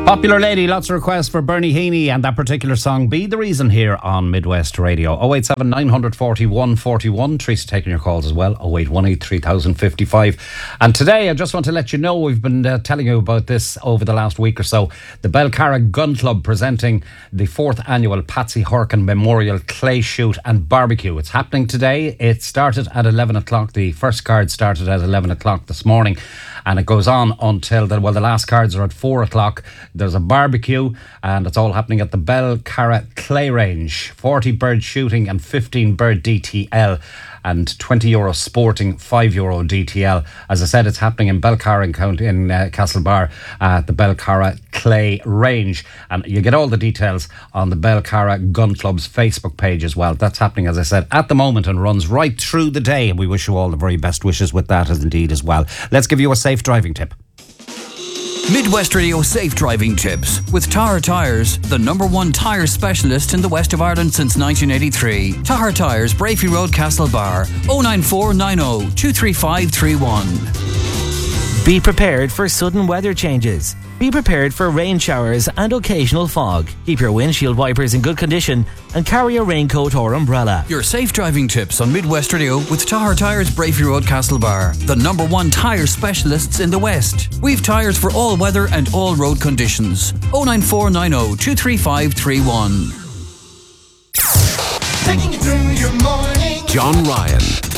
Popular lady, lots of requests for Bernie Heaney and that particular song, Be the Reason, here on Midwest Radio. 087 941 41. Teresa taking your calls as well, 0818 3055. And today I just want to let you know, we've been telling you about this over the last week or so, the Belcarra Gun Club presenting the 4th annual Patsy Horkin Memorial Clay Shoot and Barbecue. It's happening today. It started at 11 o'clock. The first card started at 11 o'clock this morning, and it goes on until the last cards are at 4 o'clock. There's a barbecue, and it's all happening at the Belcarra Clay Range. 40 bird shooting and 15 bird DTL, and €20 sporting, €5 DTL. As I said, it's happening in Belcarra in Castlebar at the Belcarra Clay Range, and you get all the details on the Belcarra Gun Club's Facebook page as well. That's happening, as I said, at the moment and runs right through the day, and we wish you all the very best wishes with that as well. Let's give you a safe driving tip. Midwest Radio Safe Driving Tips with Tahar Tyres, the #1 tyre specialist in the west of Ireland since 1983. Tahar Tyres, Brafey Road, Castlebar, 09490 23531. Be prepared for sudden weather changes. Be prepared for rain showers and occasional fog. Keep your windshield wipers in good condition and carry a raincoat or umbrella. Your safe driving tips on Midwest Radio with Tahar Tyres, Brafey Road, Castlebar, the #1 tyre specialists in the West. We've tyres for all weather and all road conditions. 09490 23531. Taking you through your morning. John Ryan.